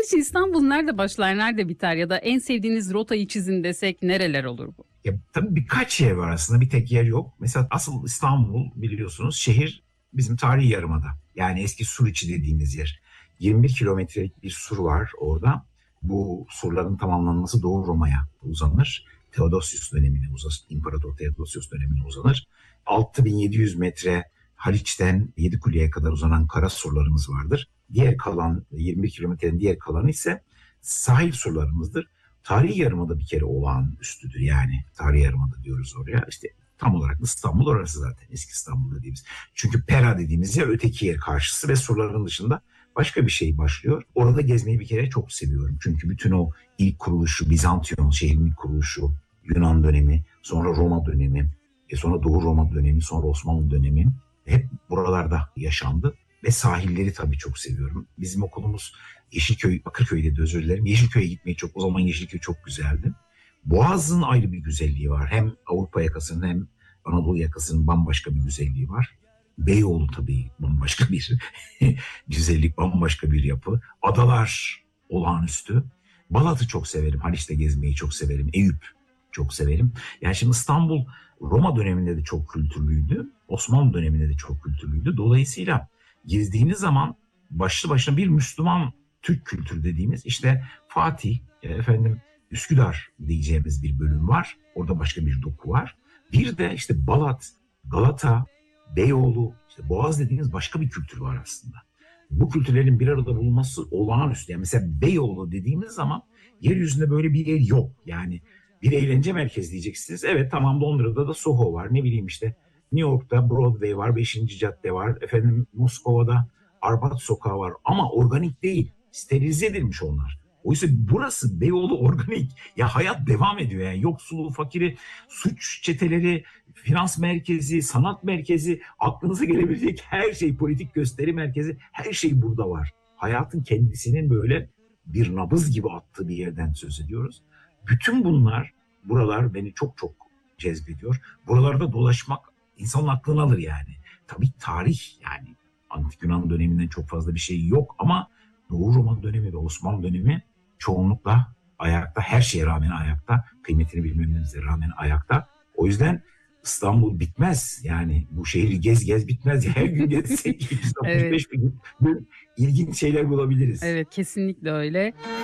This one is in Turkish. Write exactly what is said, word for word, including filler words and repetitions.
Sizce İstanbul nerede başlar, nerede biter ya da en sevdiğiniz rotayı çizin desek nereler olur bu? Ya, tabii birkaç yer var aslında, bir tek yer yok. Mesela asıl İstanbul biliyorsunuz şehir bizim tarihi yarımada. Yani eski Suriçi dediğimiz yer. yirmi bir kilometrelik bir sur var orada. Bu surların tamamlanması Doğu Roma'ya uzanır. Theodosius dönemine uzanır. İmparator Theodosius dönemine uzanır. altı bin yedi yüz metre Haliç'ten Yedikule'ye kadar uzanan kara surlarımız vardır. Diğer kalan yirmi bir kilometrenin diğer kalanı ise sahil surlarımızdır. Tarihi Yarımada bir kere olağanüstüdür yani. Tarihi Yarımada diyoruz oraya. İşte tam olarak İstanbul orası zaten, eski İstanbul dediğimiz. Çünkü Pera dediğimiz yer öteki yer karşısı ve surların dışında başka bir şey başlıyor. Orada gezmeyi bir kere çok seviyorum. Çünkü bütün o ilk kuruluşu, Bizantiyon şehrin ilk kuruluşu, Yunan dönemi, sonra Roma dönemi, e sonra Doğu Roma dönemi, sonra Osmanlı dönemi hep buralarda yaşandı. Ve sahilleri tabii çok seviyorum. Bizim okulumuz Yeşilköy, Bakırköy'de de özür dilerim. Yeşilköy'e gitmeyi çok, o zaman Yeşilköy çok güzeldi. Boğaz'ın ayrı bir güzelliği var. Hem Avrupa yakasının hem Anadolu yakasının bambaşka bir güzelliği var. Beyoğlu tabii bambaşka bir güzellik, bambaşka bir yapı. Adalar olağanüstü. Balat'ı çok severim. Haliç'te gezmeyi çok severim. Eyüp çok severim. Yani şimdi İstanbul Roma döneminde de çok kültürlüydü. Osmanlı döneminde de çok kültürlüydü. Dolayısıyla gezdiğiniz zaman başlı başına bir Müslüman Türk kültürü dediğimiz işte Fatih, efendim Üsküdar diyeceğimiz bir bölüm var. Orada başka bir doku var. Bir de işte Balat, Galata, Beyoğlu, işte Boğaz dediğimiz başka bir kültür var aslında. Bu kültürlerin bir arada bulunması olağanüstü. Yani mesela Beyoğlu dediğimiz zaman yeryüzünde böyle bir yer yok. Yani bir eğlence merkezi diyeceksiniz. Evet tamam, Londra'da da Soho var. Ne bileyim işte New York'ta Broadway var, beşinci cadde var. Efendim Moskova'da Arbat Sokağı var. Ama organik değil. Sterilize edilmiş onlar. Oysa burası Beyoğlu organik. Ya hayat devam ediyor yani. Yoksulu, fakiri, suç çeteleri, finans merkezi, sanat merkezi, aklınıza gelebilecek her şey, politik gösteri merkezi, her şey burada var. Hayatın kendisinin böyle bir nabız gibi attığı bir yerden söz ediyoruz. Bütün bunlar, buralar beni çok çok cezbediyor. Buralarda dolaşmak insanın aklını alır yani. Tabii tarih, yani Antik Yunan döneminden çok fazla bir şey yok ama Doğu Roma dönemi ve Osmanlı dönemi çoğunlukla ayakta, her şeye rağmen ayakta, kıymetini bilmemize rağmen ayakta. O yüzden İstanbul bitmez yani, bu şehri gez gez bitmez. Her gün gezsek iki yüz altmış beş Evet. gün ilginç şeyler bulabiliriz. Evet, kesinlikle öyle.